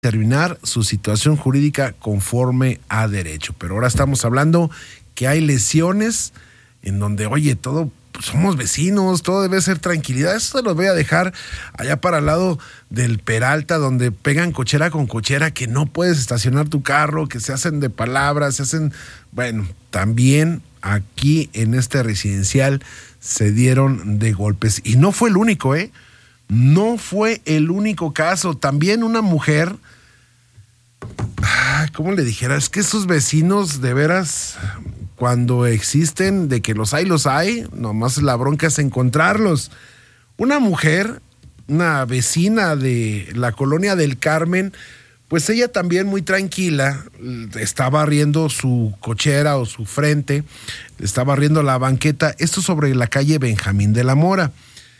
terminar su situación jurídica conforme a derecho. Pero ahora estamos hablando que hay lesiones en donde, oye, todo, pues somos vecinos, todo debe ser tranquilidad. Eso se los voy a dejar allá para el lado del Peralta, donde pegan cochera con cochera, que no puedes estacionar tu carro, que se hacen de palabras, se hacen, bueno, también aquí en este residencial se dieron de golpes. Y no fue el único, no fue el único caso. También una mujer, ¿cómo le dijera? Es que esos vecinos, de veras, cuando existen, de que los hay, nomás la bronca es encontrarlos. Una mujer, una vecina de la colonia del Carmen, pues ella también muy tranquila, está barriendo su cochera o su frente, está barriendo la banqueta, esto sobre la calle Benjamín de la Mora.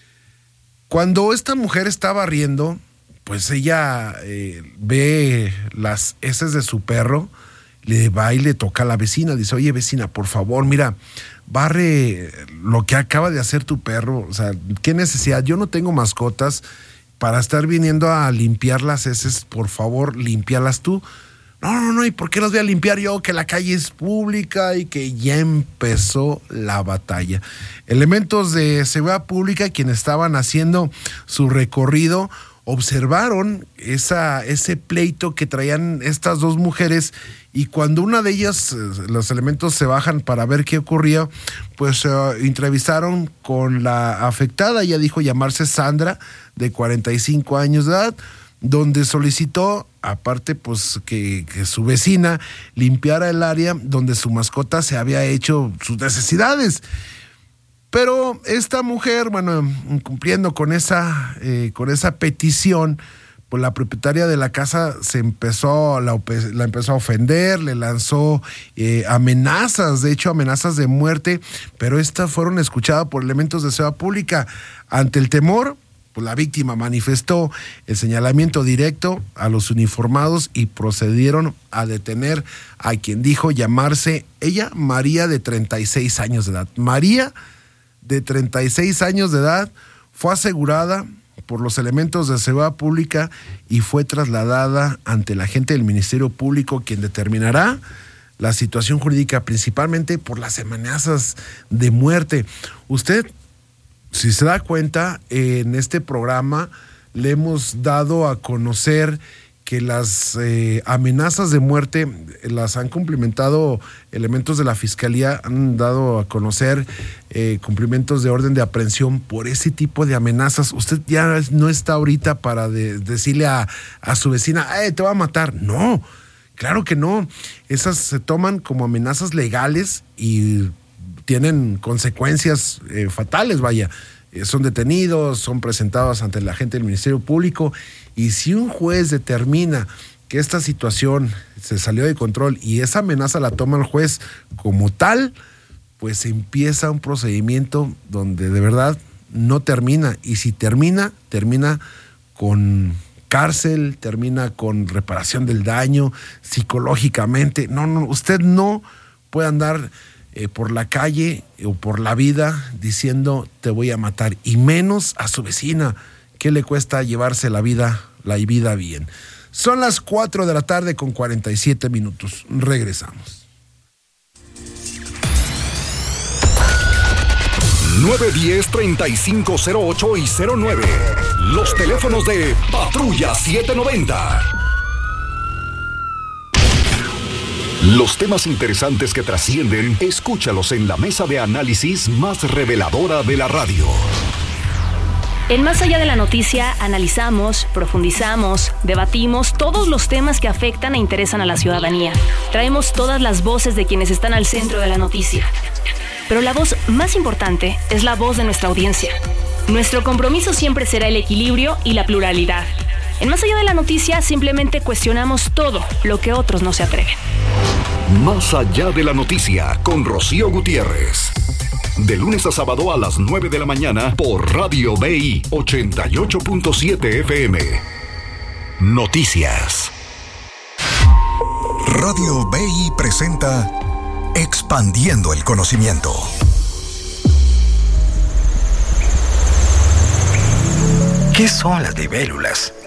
Cuando esta mujer está barriendo, pues ella ve las heces de su perro, le va y le toca a la vecina, dice, oye vecina, por favor, mira, barre lo que acaba de hacer tu perro, o sea, qué necesidad, yo no tengo mascotas para estar viniendo a limpiar las heces, por favor, límpialas tú. No, ¿y por qué las voy a limpiar yo? Que la calle es pública y que ya empezó la batalla. Elementos de seguridad pública, quienes estaban haciendo su recorrido, observaron ese pleito que traían estas dos mujeres, y cuando una de ellas, los elementos se bajan para ver qué ocurría, pues entrevistaron con la afectada. Ella dijo llamarse Sandra, de 45 años de edad, donde solicitó, aparte, pues que su vecina limpiara el área donde su mascota se había hecho sus necesidades. Pero esta mujer, bueno, cumpliendo con esa petición, pues la propietaria de la casa la empezó a ofender, le lanzó amenazas, de hecho amenazas de muerte, pero estas fueron escuchadas por elementos de seguridad pública. Ante el temor, pues la víctima manifestó el señalamiento directo a los uniformados y procedieron a detener a quien dijo llamarse ella María, de 36 años de edad. María, de 36 años de edad, fue asegurada por los elementos de seguridad pública y fue trasladada ante la agente del Ministerio Público, quien determinará la situación jurídica, principalmente por las amenazas de muerte. Usted, si se da cuenta, en este programa le hemos dado a conocer que las amenazas de muerte las han cumplimentado elementos de la Fiscalía, han dado a conocer cumplimientos de orden de aprehensión por ese tipo de amenazas. Usted ya no está ahorita para decirle a su vecina, te va a matar. No, claro que no. Esas se toman como amenazas legales y tienen consecuencias fatales, vaya. Son detenidos, son presentados ante la agente del Ministerio Público, y si un juez determina que esta situación se salió de control y esa amenaza la toma el juez como tal, pues empieza un procedimiento donde de verdad no termina, y si termina con cárcel, termina con reparación del daño psicológicamente. No, usted no puede andar por la calle o por la vida diciendo te voy a matar, y menos a su vecina. ¿Qué le cuesta llevarse la vida bien? Son las 4 de la tarde con 47 minutos. Regresamos. 910-3508 y 09. Los teléfonos de Patrulla 790. Los temas interesantes que trascienden, escúchalos en la mesa de análisis más reveladora de la radio. En Más Allá de la Noticia analizamos, profundizamos, debatimos todos los temas que afectan e interesan a la ciudadanía. Traemos todas las voces de quienes están al centro de la noticia. Pero la voz más importante es la voz de nuestra audiencia. Nuestro compromiso siempre será el equilibrio y la pluralidad. En Más Allá de la Noticia simplemente cuestionamos todo lo que otros no se atreven. Más Allá de la Noticia con Rocío Gutiérrez. De lunes a sábado a las 9 de la mañana por Radio BI 88.7 FM. Noticias. Radio BI presenta Expandiendo el Conocimiento. ¿Qué son las libélulas?